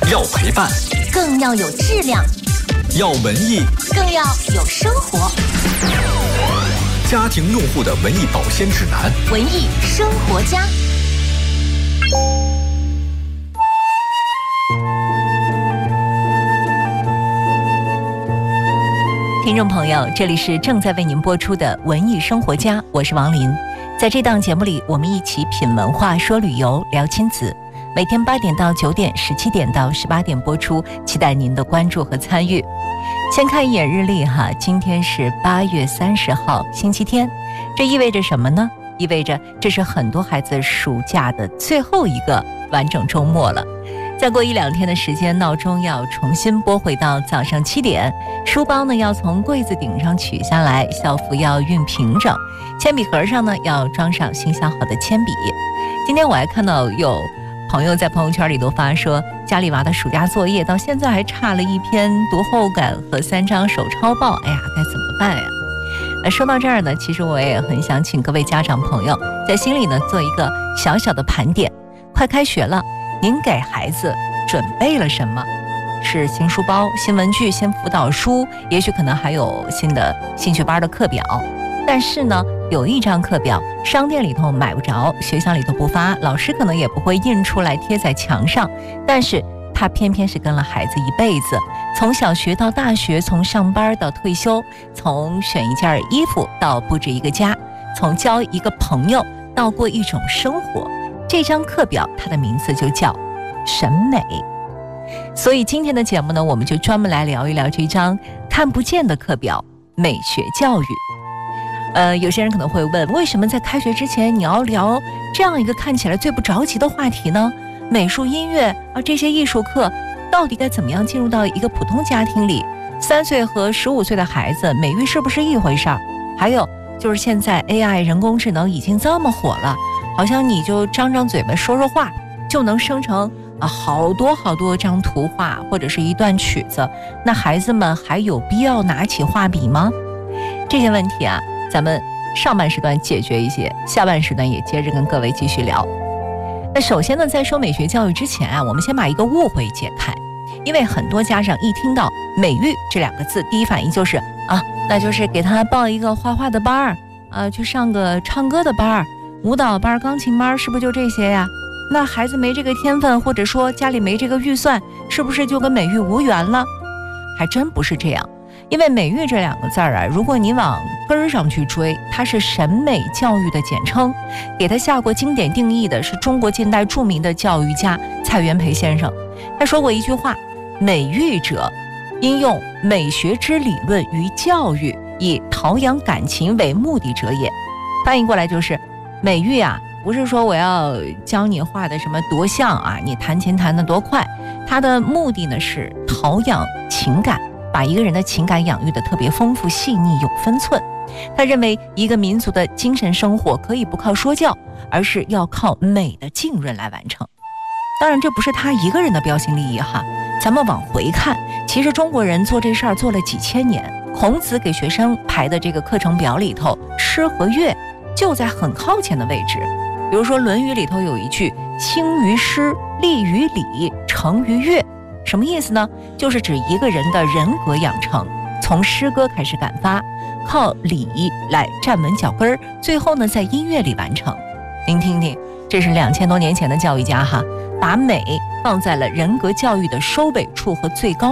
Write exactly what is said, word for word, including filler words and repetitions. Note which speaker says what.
Speaker 1: 要陪伴，
Speaker 2: 更要有质量；
Speaker 1: 要文艺，
Speaker 2: 更要有生活。
Speaker 1: 家庭用户的文艺保鲜指南，
Speaker 2: 文艺生活家。
Speaker 3: 听众朋友，这里是正在为您播出的文艺生活家，我是王林。在这档节目里，我们一起品文化，说旅游，聊亲子。每天八点到九点，十七点到十八点播出，期待您的关注和参与。先看一眼日历哈，今天是八月三十号，星期天。这意味着什么呢？意味着这是很多孩子暑假的最后一个完整周末了。再过一两天的时间，闹钟要重新拨回到早上七点，书包呢要从柜子顶上取下来，校服要熨平整，铅笔盒上呢要装上新削好的铅笔。今天我还看到有朋友在朋友圈里都发说，家里娃的暑假作业到现在还差了一篇读后感和三张手抄报，哎呀，该怎么办呀？呃，说到这儿呢，其实我也很想请各位家长朋友在心里呢做一个小小的盘点。快开学了，您给孩子准备了什么？是新书包、新文具、新辅导书，也许可能还有新的兴趣班的课表。但是呢，有一张课表商店里头买不着，学校里头不发，老师可能也不会印出来贴在墙上，但是它偏偏是跟了孩子一辈子，从小学到大学，从上班到退休，从选一件衣服到布置一个家，从交一个朋友到过一种生活。这张课表它的名字就叫审美。所以今天的节目呢，我们就专门来聊一聊这张看不见的课表——美学教育。呃，有些人可能会问，为什么在开学之前你要聊这样一个看起来最不着急的话题呢？美术、音乐啊，这些艺术课到底该怎么样进入到一个普通家庭里？三岁和十五岁的孩子，美育是不是一回事儿？还有就是现在 A I 人工智能已经这么火了，好像你就张张嘴巴说说话，就能生成啊好多好多张图画或者是一段曲子。那孩子们还有必要拿起画笔吗？这些问题啊，咱们上半时段解决一些，下半时段也接着跟各位继续聊。那首先呢，在说美学教育之前啊，我们先把一个误会解开。因为很多家长一听到美育这两个字，第一反应就是啊，那就是给他报一个画画的班儿啊，去上个唱歌的班儿、舞蹈班、钢琴班，是不是就这些呀？那孩子没这个天分，或者说家里没这个预算，是不是就跟美育无缘了？还真不是这样。因为美育这两个字儿啊，如果你往根儿上去追，它是审美教育的简称，给它下过经典定义的是中国近代著名的教育家蔡元培先生。他说过一句话：美育者，应用美学之理论于教育，以陶养感情为目的者也。翻译过来就是，美育啊，不是说我要教你画的什么多像啊，你弹琴弹得多快，它的目的呢是陶养情感，把一个人的情感养育得特别丰富细腻有分寸。他认为一个民族的精神生活可以不靠说教，而是要靠美的浸润来完成。当然这不是他一个人的标新立异哈，咱们往回看，其实中国人做这事儿做了几千年。孔子给学生排的这个课程表里头，诗和乐就在很靠前的位置。比如说《论语》里头有一句：兴于诗，立于礼，成于乐。什么意思呢？就是指一个人的人格养成，从诗歌开始感发，靠礼来站稳脚跟儿，最后呢在音乐里完成。您听听，这是两千多年前的教育家哈，把美放在了人格教育的收尾处和最高